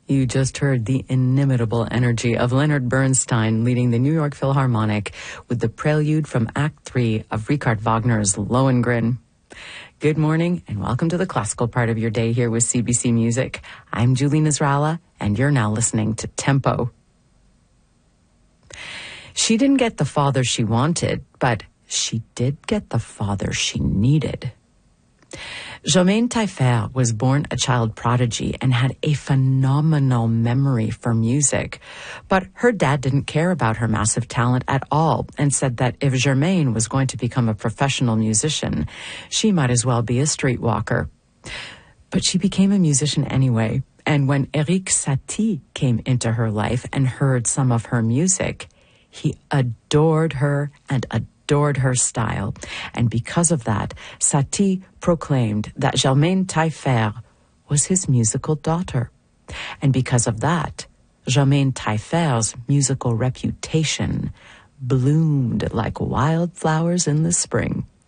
You just heard the inimitable energy of Leonard Bernstein leading the New York Philharmonic with the prelude from Act 3 of Richard Wagner's Lohengrin. Good morning and welcome to the classical part of your day here with CBC Music. I'm Julie Nasrallah and you're now listening to Tempo. She didn't get the father she wanted, but she did get the father she needed. Germaine Taillefer was born a child prodigy and had a phenomenal memory for music. But her dad didn't care about her massive talent at all and said that if Germaine was going to become a professional musician, she might as well be a streetwalker. But she became a musician anyway, and when Erik Satie came into her life and heard some of her music, he adored her and adored her style, and because of that, Satie proclaimed that Germaine Taillefer was his musical daughter. And because of that, Germaine Taillefer's musical reputation bloomed like wildflowers in the spring.